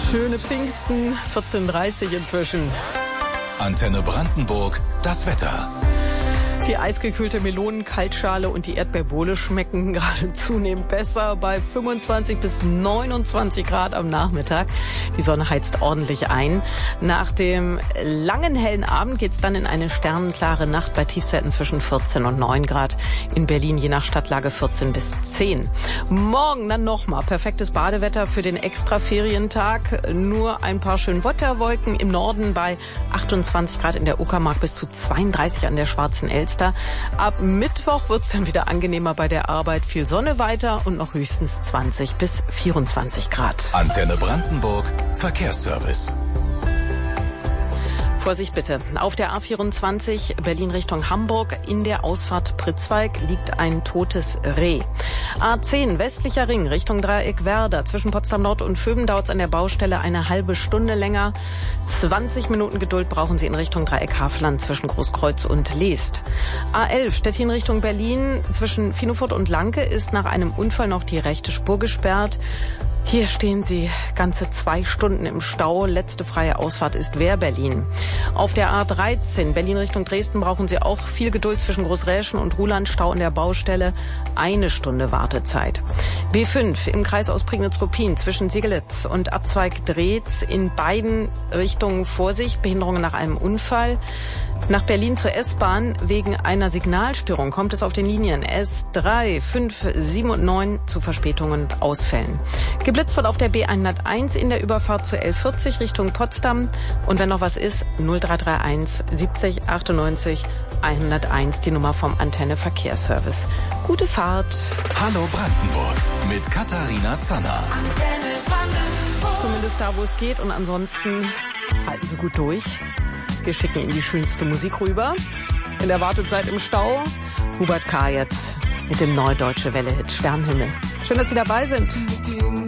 Schöne Pfingsten, 14:30 inzwischen. Antenne Brandenburg, das Wetter. Die eisgekühlte Melonen-Kaltschale und die Erdbeerbohle schmecken gerade zunehmend besser bei 25 bis 29 Grad am Nachmittag. Die Sonne heizt ordentlich ein. Nach dem langen, hellen Abend geht's dann in eine sternenklare Nacht bei Tiefstwerten zwischen 14 und 9 Grad. In Berlin je nach Stadtlage 14 bis 10. Morgen dann nochmal perfektes Badewetter für den Extra-Ferientag. Nur ein paar schöne Wetterwolken im Norden bei 28 Grad in der Uckermark bis zu 32 an der Schwarzen Elster. Ab Mittwoch wird's dann wieder angenehmer bei der Arbeit. Viel Sonne weiter und noch höchstens 20 bis 24 Grad. Antenne Brandenburg, Verkehrsservice. Vorsicht bitte. Auf der A24 Berlin Richtung Hamburg in der Ausfahrt Pritzwalk liegt ein totes Reh. A10 westlicher Ring Richtung Dreieck Werder. Zwischen Potsdam Nord und Vöben dauert es an der Baustelle eine halbe Stunde länger. 20 Minuten Geduld brauchen Sie in Richtung Dreieck Hafland zwischen Großkreuz und Leest. A11 Stettin Richtung Berlin. Zwischen Finofurt und Lanke ist nach einem Unfall noch die rechte Spur gesperrt. Hier stehen Sie ganze 2 Stunden im Stau. Letzte freie Ausfahrt ist Wehr-Berlin. Auf der A13 Berlin Richtung Dresden brauchen Sie auch viel Geduld zwischen Großräschen und Ruhland. Stau an der Baustelle. 1 Stunde Wartezeit. B5 im Kreis aus Prignitz-Ruppin zwischen Segelitz und Abzweig Dreetz. In beiden Richtungen Vorsicht. Behinderungen nach einem Unfall. Nach Berlin zur S-Bahn wegen einer Signalstörung kommt es auf den Linien S3, 5, 7 und 9 zu Verspätungen und Ausfällen. Geblitzt wird auf der B101 in der Überfahrt zur L40 Richtung Potsdam. Und wenn noch was ist, 0331 70 98 101, die Nummer vom Antenne Verkehrsservice. Gute Fahrt. Hallo Brandenburg mit Katharina Zanner. Zumindest da, wo es geht. Und ansonsten halten Sie gut durch. Wir schicken Ihnen die schönste Musik rüber. In der Wartezeit im Stau, Hubert K. jetzt mit dem Neue Deutsche Welle-Hit Sternenhimmel. Schön, dass Sie dabei sind.